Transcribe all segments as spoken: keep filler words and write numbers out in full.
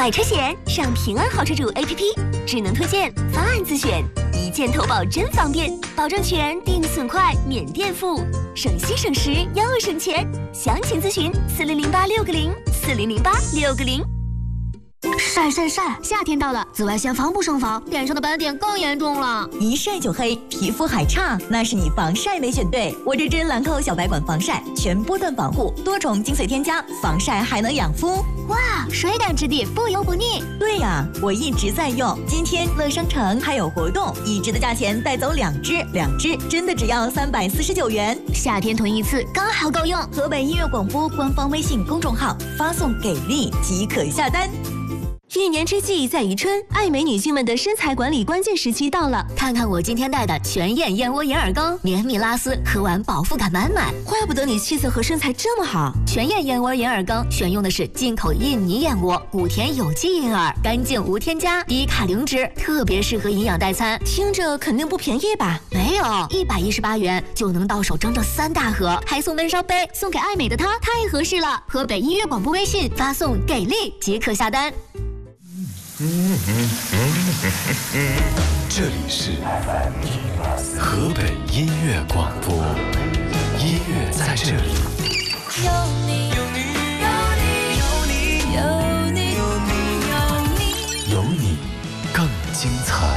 买车险上平安好车主 A P P， 智能推荐，方案自选，一键投保真方便，保证全，定损快，免垫付，省心省时又省钱。详情咨询四零零八六个零四零零八六个零。 晒晒晒！夏天到了，紫外线防不胜防，脸上的斑点更严重了。 一晒就黑，皮肤还差，那是你防晒没选对。我这支兰蔻小白管防晒，全波段防护，多重精髓添加，防晒还能养肤。 哇，水感质地，不油不腻。 对呀，我一直在用。今天乐商城还有活动，一支的价钱带走两支，两支真的只要三百四十九元。 夏天囤一次刚好够用。 河北音乐广播官方微信公众号发送给力即可下单。 一年之计在于春，爱美女性们的身材管理关键时期到了。 看看我今天带的全燕燕窝银耳羹，绵密拉丝，喝完饱腹感满满。 怪不得你气色和身材这么好。 全燕燕窝银耳羹选用的是进口印尼燕窝，谷田有机银耳，干净无添加，低卡零脂，特别适合营养代餐。 听着肯定不便宜吧？ 没有，一百一十八元就能到手整整三大盒，还送温烧杯，送给爱美的她太合适了。河北音乐广播微信发送给力即可下单。 这里是河北音乐广播，音乐在这里。 有你，有你，有你，有你，有你，有你， 有你更精彩。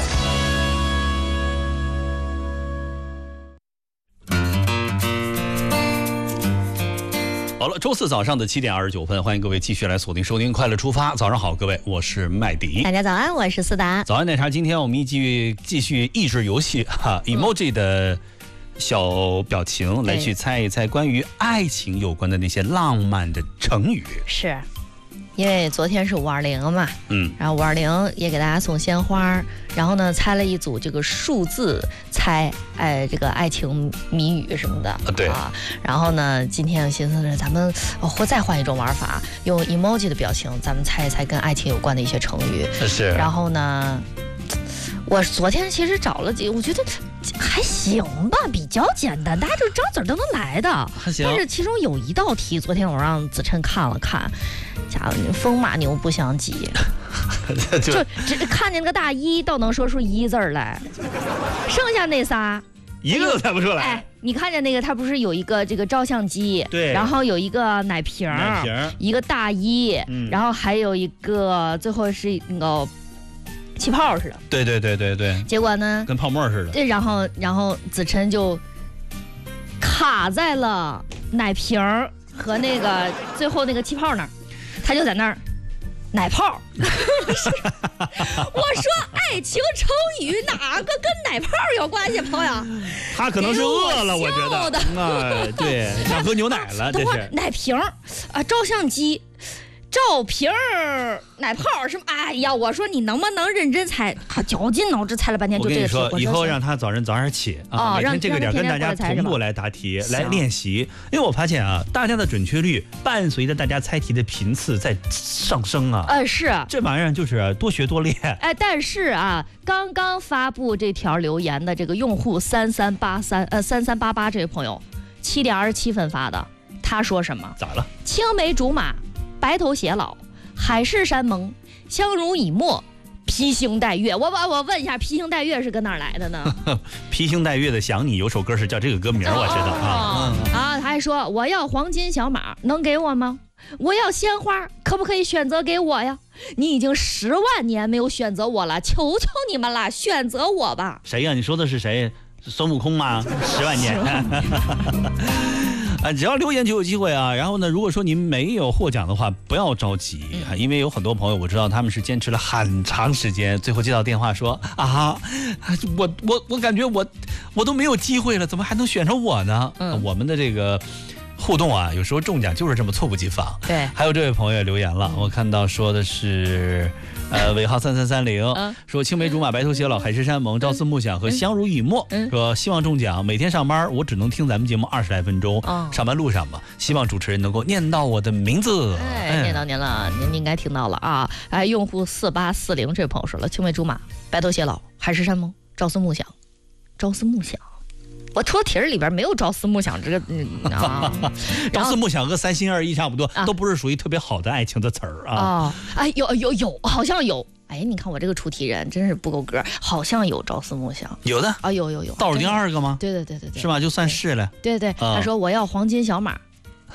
好了，周四早上的七点二十九分，欢迎各位继续来锁定收听《快乐出发》。早上好，各位，我是麦迪。 大家早安，我是思达。 早安奶茶，今天我们继续继续益智游戏哈、嗯、，emoji 的小表情来去猜一猜关于爱情有关的那些浪漫的成语。 是。因为昨天是五二零嘛， 嗯， 然后五二零也给大家送鲜花，然后呢猜了一组这个数字猜，哎，这个爱情谜语什么的， 啊对啊，然后呢，今天我寻思着咱们或再换一种玩法，用 emoji 的表情，咱们猜一猜跟爱情有关的一些成语。 是。 然后呢，我昨天其实找了几，我觉得还行吧，比较简单，大家就张嘴都能来的。 还行。 但是其中有一道题，昨天我让子琛看了看。家伙，风马牛不相及，就只看见那个大一倒能说出一字来，剩下那仨一个都猜不出来。 哎，你看见那个，它不是有一个这个照相机， 对， 然后有一个奶瓶， 奶瓶， 一个大一，嗯、然后还有一个最后是那个气泡似的。 对对对对对。 结果呢， 跟泡沫似的。 对，然后然后子琛就卡在了奶瓶和那个最后那个气泡那儿。他就在那儿，奶泡。我说爱情成语哪个跟奶泡有关系，朋友？ 他可能是饿了，我觉得。哎，对，想喝牛奶了，这是。 奶瓶啊，照相机。照瓶儿奶泡是吗？哎呀，我说你能不能认真猜？他绞尽脑汁猜了半天，就这个题。 我跟你说，以后让他早晨早点起啊，每天这个点跟大家同步来答题，来练习。因为我发现啊，大家的准确率伴随着大家猜题的频次在上升啊。 呃，是。 这玩意儿就是多学多练。 哎，但是啊，刚刚发布这条留言的这个用户三三八三呃三三八八这位朋友，七点二十七分发的，他说什么？ 咋了？ 青梅竹马。白头偕老，海誓山盟，相濡以沫，披星戴月。我我我问一下，披星戴月是跟哪儿来的呢？ 披星戴月的想你有首歌是叫这个歌名，我知道啊。 嗯、啊，他还说我要黄金小马，能给我吗？我要鲜花，可不可以选择给我呀？你已经十万年没有选择我了，求求你们了，选择我吧。 谁呀、啊？你说的是谁？孙悟空吗？十万年。啊，只要留言就有机会啊！然后呢，如果说您没有获奖的话，不要着急，嗯、因为有很多朋友我知道他们是坚持了很长时间，最后接到电话说啊，我我我感觉我我都没有机会了，怎么还能选上我呢？嗯，我们的这个互动啊，有时候中奖就是这么猝不及防。 对， 还有这位朋友留言了，我看到说的是。呃，尾号三三三零说青梅竹马白头偕老海誓山盟朝思暮想和相濡以沫、嗯、说希望中奖，每天上班我只能听咱们节目二十来分钟、哦、上班路上吧，希望主持人能够念到我的名字。 哎，念到您了，您应该听到了啊！哎，用户四八四零这位朋友说了，青梅竹马白头偕老海誓山盟朝思暮想，朝思暮想我托题儿里边没有朝思暮想这个嗯啊， 朝思暮想和三心二意差不多， 啊、 都不是属于特别好的爱情的词儿啊。 哦，哎，有有有，好像有。哎，你看我这个出题人真是不够格，好像有朝思暮想。 有的啊，有有有。 倒数第二个吗？ 对对对对对， 是吧？就算是了。 对对， 啊、 他说我要黄金小马，